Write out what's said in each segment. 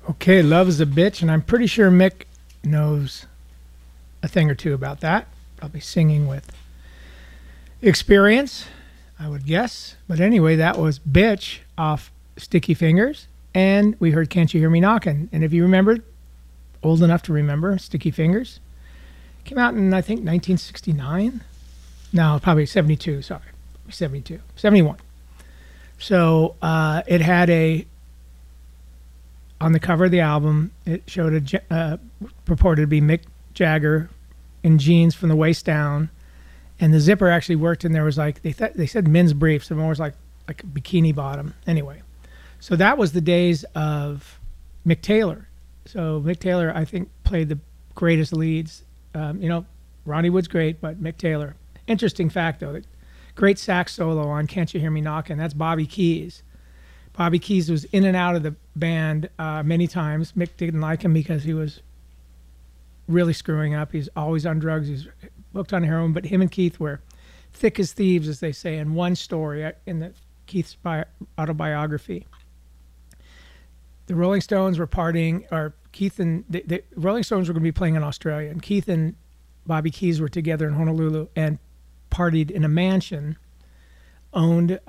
Okay, Love is a Bitch, and I'm pretty sure Mick knows a thing or two about that. Probably singing with experience, I would guess. But anyway, that was Bitch off Sticky Fingers, and we heard Can't You Hear Me Knockin'. And if you remember, old enough to remember, Sticky Fingers came out in, I think, 1969. No, probably 72, sorry. 72, 71. So it had on the cover of the album, it showed purported to be Mick Jagger in jeans from the waist down, and the zipper actually worked, and there was like, they said men's briefs, so it was like a bikini bottom. Anyway, so that was the days of Mick Taylor. So Mick Taylor, I think, played the greatest leads. Ronnie Wood's great, but Mick Taylor. Interesting fact, though, that great sax solo on Can't You Hear Me Knockin', that's Bobby Keys. Bobby Keys was in and out of the band many times. Mick didn't like him because he was really screwing up. He's always on drugs. He's hooked on heroin. But him and Keith were thick as thieves, as they say in one story in the Keith's autobiography. The Rolling Stones were partying, or Keith and the Rolling Stones were going to be playing in Australia, and Keith and Bobby Keys were together in Honolulu and partied in a mansion owned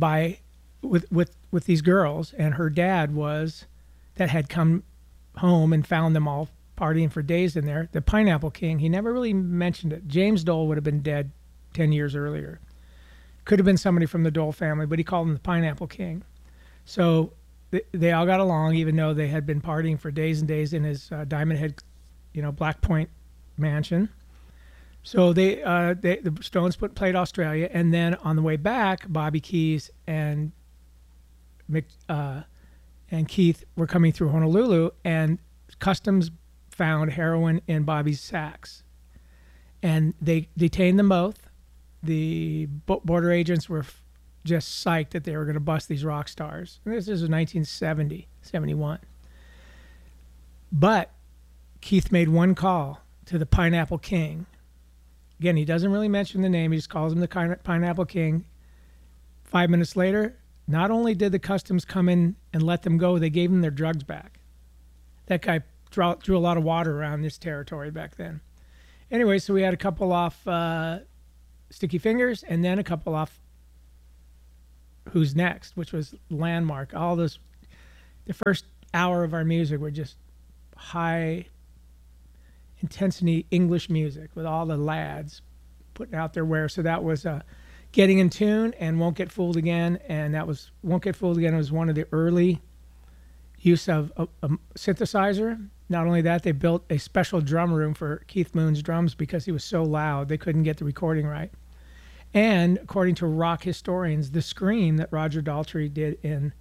with these girls, and her dad had come home and found them all partying for days in there. The Pineapple King, he never really mentioned it. James Dole would have been dead 10 years earlier. Could have been somebody from the Dole family, but he called him the Pineapple King. So they all got along, even though they had been partying for days and days in his Diamond Head, Black Point mansion. So the Stones played Australia, and then on the way back, Bobby Keys and Mick and Keith were coming through Honolulu, and customs found heroin in Bobby's sacks, and they detained them both. The border agents were just psyched that they were going to bust these rock stars. And this is 1970, 71. But Keith made one call to the Pineapple King. Again, he doesn't really mention the name. He just calls him the Pineapple King. 5 minutes later, not only did the customs come in and let them go, they gave them their drugs back. That guy drew a lot of water around this territory back then. Anyway, so we had a couple off Sticky Fingers, and then a couple off Who's Next, which was Landmark. All those, the first hour of our music were just high intensity English music with all the lads putting out their wares. So that was Getting in Tune and Won't Get Fooled Again. And that was Won't Get Fooled Again was one of the early use of a synthesizer. Not only that, they built a special drum room for Keith Moon's drums because he was so loud they couldn't get the recording right. And according to rock historians, the scream that Roger Daltrey did in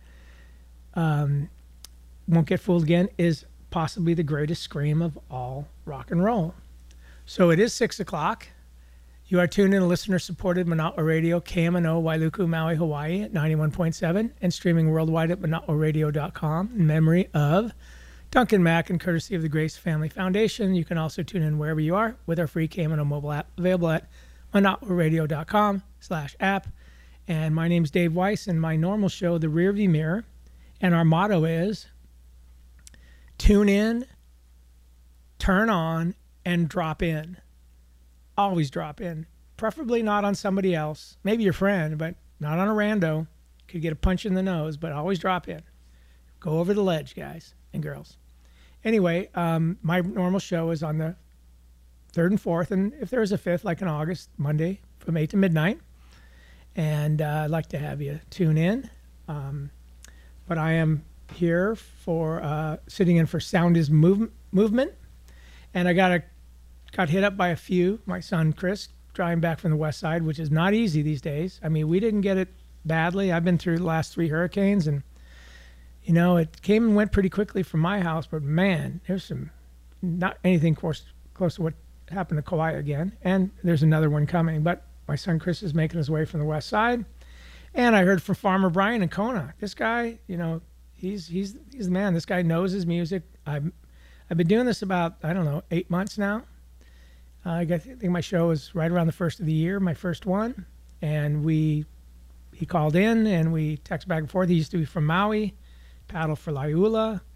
Won't Get Fooled Again is possibly the greatest scream of all rock and roll. So it is 6 o'clock. You are tuned in to listener-supported Manatwa Radio, KMNO, Wailuku, Maui, Hawaii at 91.7 and streaming worldwide at manatwaradio.com in memory of Duncan Mack and courtesy of the Grace Family Foundation. You can also tune in wherever you are with our free KMNO mobile app available at manatwaradio.com/app. And my name's Dave Weiss, and my normal show, The Rearview Mirror, and our motto is tune in, turn on, and drop in. Always drop in. Preferably not on somebody else. Maybe your friend, but not on a rando. Could get a punch in the nose, but always drop in. Go over the ledge, guys and girls. Anyway, my normal show is on the 3rd and 4th, and if there's a 5th, like in August, Monday from 8 to midnight. And I'd like to have you tune in. But I am here for sitting in for Sound is Movement. And I got hit up by a few. My son, Chris, driving back from the west side, which is not easy these days. I mean, we didn't get it badly. I've been through the last 3 hurricanes, and, it came and went pretty quickly from my house. But, man, there's not anything close to what happened to Kauai again. And there's another one coming. But my son, Chris, is making his way from the west side. And I heard from Farmer Brian in Kona. This guy, he's the man. This guy knows his music. I've been doing this about, 8 months now. I think my show was right around the first of the year, my first one. And he called in and we texted back and forth. He used to be from Maui, paddled for Laiula,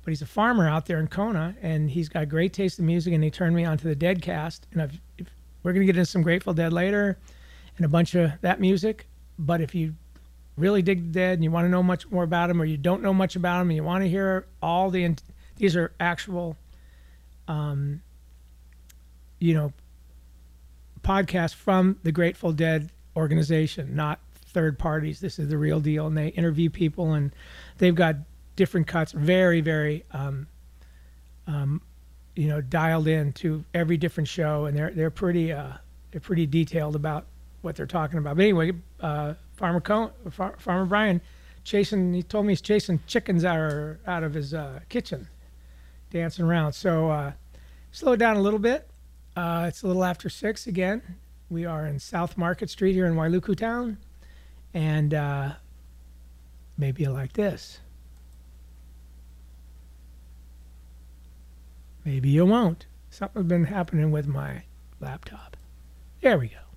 but he's a farmer out there in Kona, and he's got great taste in music. And he turned me onto the Deadcast, and we're gonna get into some Grateful Dead later, and a bunch of that music. But if you really dig the Dead and you want to know much more about them, or you don't know much about them and you want to hear all these are actual, podcasts from the Grateful Dead organization, not third parties. This is the real deal, and they interview people, and they've got different cuts, very, very, dialed in to every different show, and they're pretty detailed about what they're talking about. But anyway, Farmer Brian he told me he's chasing chickens out of his kitchen, dancing around. So slow it down a little bit. It's a little after 6 again. We are in South Market Street here in Wailuku Town, and maybe you like this. Maybe you won't. Something's been happening with my laptop. There we go.